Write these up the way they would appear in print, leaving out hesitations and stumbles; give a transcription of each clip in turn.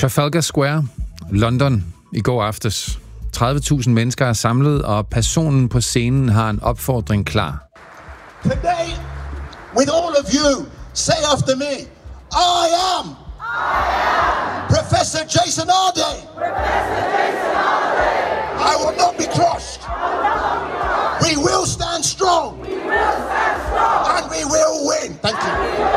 Trafalgar Square, London, i går aftes. 30.000 mennesker er samlet, og personen på scenen har en opfordring klar. Today, with all of you, say after me, I am Professor Jason Arday. I will not be crushed. We will stand strong. And we will win. Thank you.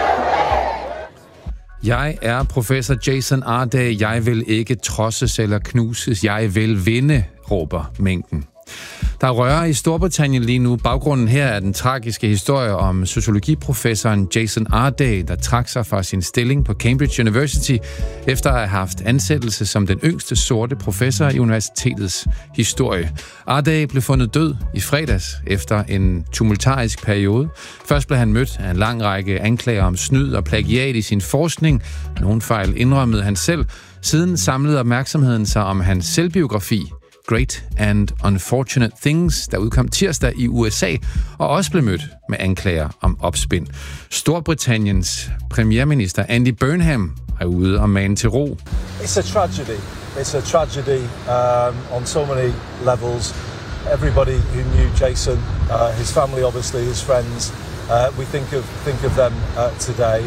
Jeg er professor Jason Arday. Jeg vil ikke trodses eller knuses. Jeg vil vinde, råber mængden. Der er røre i Storbritannien lige nu. Baggrunden her er den tragiske historie om sociologiprofessoren Jason Arday, der trak sig fra sin stilling på Cambridge University, efter at have haft ansættelse som den yngste sorte professor i universitetets historie. Arday blev fundet død i fredags efter en tumultarisk periode. Først blev han mødt af en lang række anklager om snyd og plagiat i sin forskning. Nogle fejl indrømmede han selv. Siden samlede opmærksomheden sig om hans selvbiografi, Great and Unfortunate Things, der udkom tirsdag i USA, og også blev mødt med anklager om opspind. Storbritanniens premierminister Andy Burnham er ude og mane til ro. It's a tragedy. It's a tragedy on so many levels. Everybody who knew Jason, his family, obviously, his friends, we think of them today.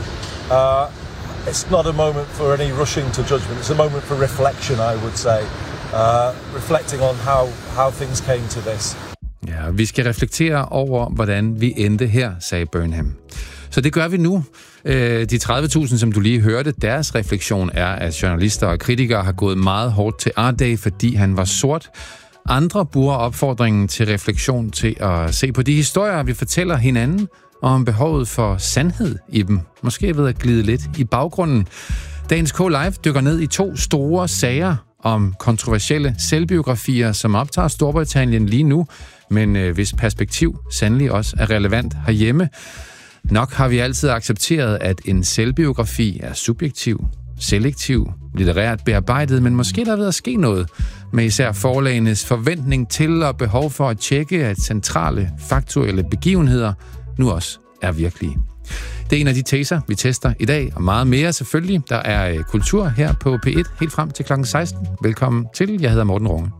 It's not a moment for any rushing to judgment. It's a moment for reflection, I would say. Reflecting on how things came to this. Ja, vi skal reflektere over, hvordan vi endte her, sagde Burnham. Så det gør vi nu. De 30.000, som du lige hørte, deres refleksion er, at journalister og kritikere har gået meget hårdt til Arday, fordi han var sort. Andre bruger opfordringen til refleksion til at se på de historier, vi fortæller hinanden, og om behovet for sandhed i dem. Måske ved at glide lidt i baggrunden. Dagens K-Live dykker ned i 2 store sager om kontroversielle selvbiografier, som optager Storbritannien lige nu, men hvis perspektiv sandelig også er relevant herhjemme. Nok har vi altid accepteret, at en selvbiografi er subjektiv, selektiv, litterært bearbejdet, men måske der er ved at ske noget med især forlagenes forventning til og behov for at tjekke, at centrale, faktuelle begivenheder nu også er virkelige. Det er en af de teser, vi tester i dag, og meget mere selvfølgelig. Der er kultur her på P1 helt frem til kl. 16. Velkommen til. Jeg hedder Morten Runge.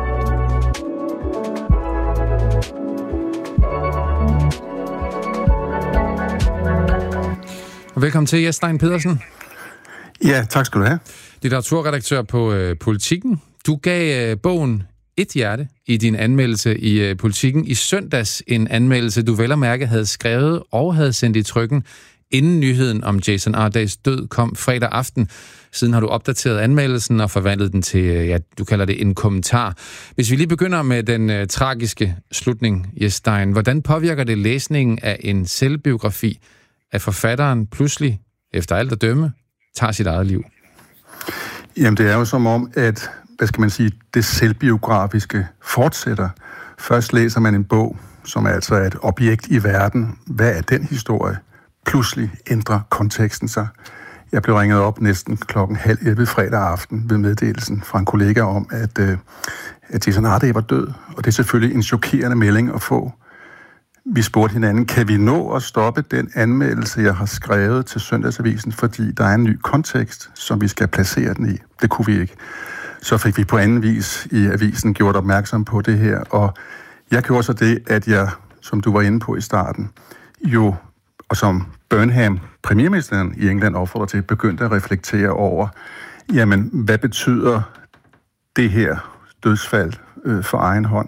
Og velkommen til, Jes Stein Pedersen. Ja, tak skal du have. Litteraturredaktør på Politikken. Du gav bogen Et hjerte i din anmeldelse i Politikken i søndags. En anmeldelse, du vel og mærke havde skrevet og havde sendt i trykken, inden nyheden om Jason Ardays død kom fredag aften. Siden har du opdateret anmeldelsen og forvandlet den til, ja, du kalder det en kommentar. Hvis vi lige begynder med den tragiske slutning, Jes Stein, hvordan påvirker det læsningen af en selvbiografi, at forfatteren pludselig, efter alt at dømme, tager sit eget liv? Jamen, det er jo som om, at det selvbiografiske fortsætter. Først læser man en bog, som altså er et objekt i verden. Hvad er den historie? Pludselig ændrer konteksten sig. Jeg blev ringet op næsten 10:30 fredag aften ved meddelelsen fra en kollega om, at Jason Arday var død. Og det er selvfølgelig en chokerende melding at få. Vi spurgte hinanden, kan vi nå at stoppe den anmeldelse, jeg har skrevet til Søndagsavisen, fordi der er en ny kontekst, som vi skal placere den i. Det kunne vi ikke. Så fik vi på anden vis i avisen gjort opmærksom på det her, og jeg gjorde så det, at jeg, som du var inde på i starten, jo, og som Burnham, premierministeren i England, opfordrer til, begyndte at reflektere over, jamen, hvad betyder det her dødsfald for egen hånd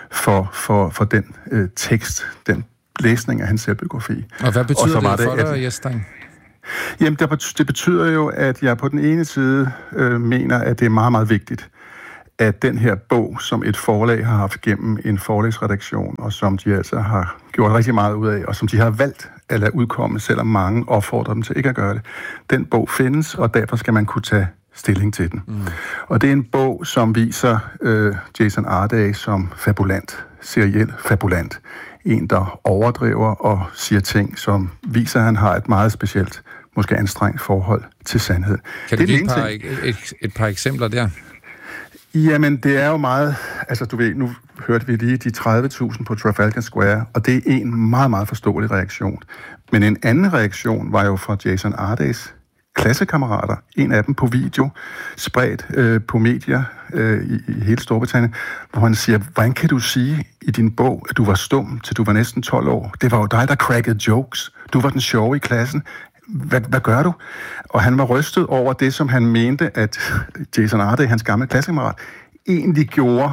for den tekst, den læsning af hans selvbiografi. Og hvad betyder det for dig, Jes Stein? Jamen, det betyder jo, at jeg på den ene side mener, at det er meget, meget vigtigt, at den her bog, som et forlag har haft gennem en forlagsredaktion, og som de altså har gjort rigtig meget ud af, og som de har valgt at lade udkomme, selvom mange opfordrer dem til ikke at gøre det, den bog findes, og derfor skal man kunne tage stilling til den. Og det er en bog, som viser Jason Arday som fabulant, seriel fabulant. En, der overdriver og siger ting, som viser, at han har et meget specielt, måske anstrengt forhold til sandhed. Kan du give et par eksempler der? Jamen, det er jo meget... Altså, du ved, nu hørte vi lige de 30.000 på Trafalgar Square, og det er en meget, meget forståelig reaktion. Men en anden reaktion var jo fra Jason Ardays klassekammerater, en af dem på video, spredt på medier i hele Storbritannien, hvor han siger, hvordan kan du sige i din bog, at du var stum, til du var næsten 12 år? Det var jo dig, der crackede jokes. Du var den sjove i klassen. Hvad gør du? Og han var rystet over det, som han mente, at Jason Arday, hans gamle klassekammerat, egentlig gjorde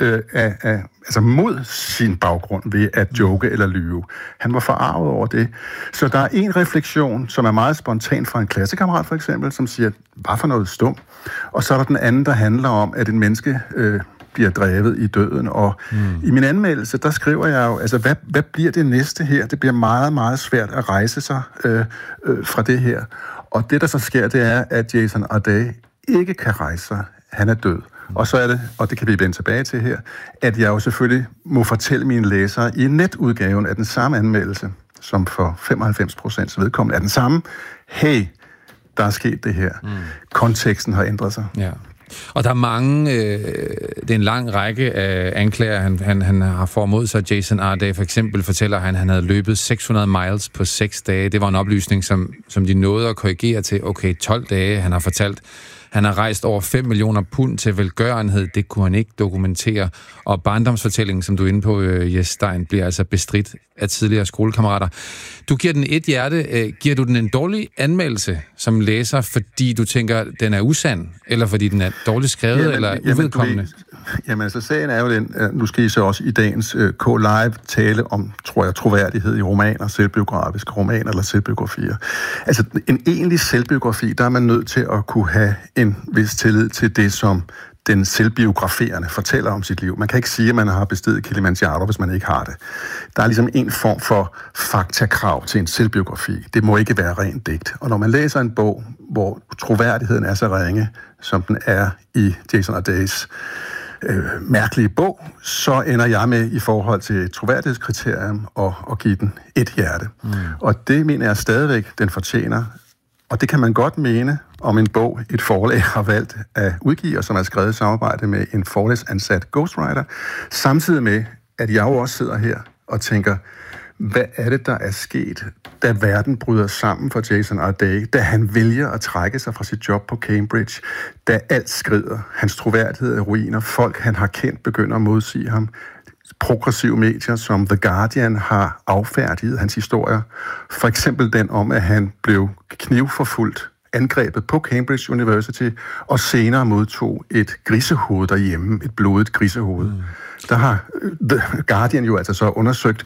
altså mod sin baggrund ved at joke eller lyve. Han var forarvet over det. Så der er en refleksion, som er meget spontan fra en klassekammerat for eksempel, som siger, hvad for noget stum? Og så er der den anden, der handler om, at en menneske bliver drevet i døden. Og i min anmeldelse, der skriver jeg jo, altså hvad bliver det næste her? Det bliver meget, meget svært at rejse sig fra det her. Og det, der så sker, det er, at Jason Arday ikke kan rejse sig. Han er død. Og så er det, og det kan vi vende tilbage til her, at jeg jo selvfølgelig må fortælle mine læsere i netudgaven af den samme anmeldelse, som for 95% vedkommende er den samme. Hey, der er sket det her. Konteksten har ændret sig. Ja. Og der er mange, det er en lang række af anklager, han har fået mod sig. Jason Arday for eksempel fortæller, at han havde løbet 600 miles på 6 dage. Det var en oplysning, som de nåede at korrigere til, okay, 12 dage, han har fortalt. Han har rejst over 5 millioner pund til velgørenhed. Det kunne han ikke dokumentere. Og barndomsfortællingen, som du er inde på, Jes Stein, bliver altså bestridt af tidligere skolekammerater. Du giver den et hjerte. Giver du den en dårlig anmeldelse som læser, fordi du tænker, den er usand? Eller fordi den er dårligt skrevet, eller uvedkommende? Jamen altså, sagen er jo den, nu skal I så også i dagens K-Live tale om, tror jeg, troværdighed i romaner, selvbiografiske romaner eller selvbiografier. Altså, en egentlig selvbiografi, der er man nødt til at kunne have en vis tillid til det, som den selvbiograferende fortæller om sit liv. Man kan ikke sige, at man har besteget Kilimanjaro, hvis man ikke har det. Der er ligesom en form for faktakrav til en selvbiografi. Det må ikke være rent digt. Og når man læser en bog, hvor troværdigheden er så ringe, som den er i Jason Ardays mærkelige bog, så ender jeg med i forhold til troværdighedskriterium og give den et hjerte. Og det mener jeg stadigvæk, den fortjener. Og det kan man godt mene om en bog, et forlag har valgt at udgive, og som er skrevet i samarbejde med en forlagsansat ghostwriter, samtidig med, at jeg jo også sidder her og tænker, hvad er det, der er sket, da verden bryder sammen for Jason Arday, da han vælger at trække sig fra sit job på Cambridge, da alt skrider, hans troværdighed er ruiner, folk han har kendt begynder at modsige ham, progressive medier som The Guardian har affærdiget hans historier. For eksempel den om, at han blev knivforfulgt, angrebet på Cambridge University, og senere modtog et grisehoved derhjemme, et blodigt grisehoved. Der har The Guardian jo altså så undersøgt,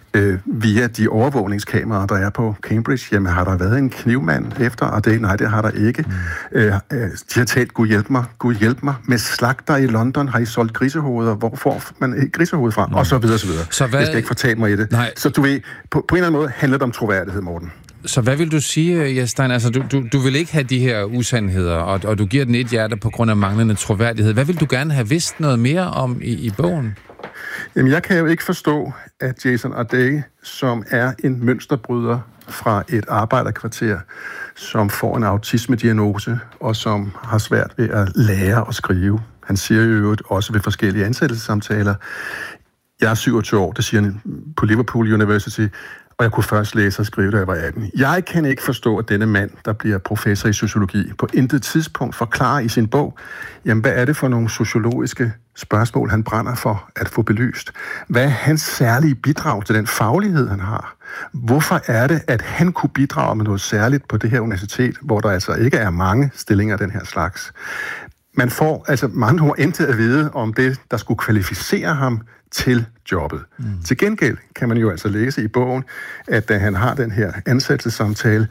via de overvågningskameraer, der er på Cambridge, jamen har der været en knivmand efter, og det, nej, det har der ikke. De har talt, Gud hjælp mig, med slagter i London har I solgt grisehoveder, hvor får man et grisehoved fra, og så videre, så videre. Så hvad... Jeg skal ikke fortælle mig i det. Nej. Så du ved, på en eller anden måde handler det om troværdighed, Morten. Så hvad vil du sige, Jes Stein? Altså, du vil ikke have de her usandheder, og du giver den et hjerte på grund af manglende troværdighed. Hvad vil du gerne have vidst noget mere om i bogen? Jamen, jeg kan jo ikke forstå, at Jason Arday, som er en mønsterbryder fra et arbejderkvarter, som får en autismediagnose, og som har svært ved at lære at skrive. Han siger jo også ved forskellige ansættelsessamtaler, jeg er 27 år, det siger han på Liverpool University, og jeg kunne først læse og skrive, da jeg var 18. Jeg kan ikke forstå, at denne mand, der bliver professor i sociologi, på intet tidspunkt forklarer i sin bog, jamen hvad er det for nogle sociologiske spørgsmål, han brænder for at få belyst? Hvad er hans særlige bidrag til den faglighed, han har? Hvorfor er det, at han kunne bidrage med noget særligt på det her universitet, hvor der altså ikke er mange stillinger af den her slags? Man får altså mange ord intet at vide om det, der skulle kvalificere ham til jobbet. Til gengæld kan man jo altså læse i bogen, at da han har den her ansættelsessamtale,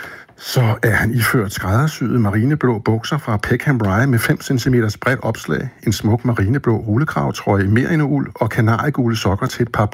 så er han iført skræddersyede marineblå bukser fra Peckham Rye med 5 cm bredt opslag, en smuk marineblå rullekravetrøje i merino-uld og kanariegule sokker til et par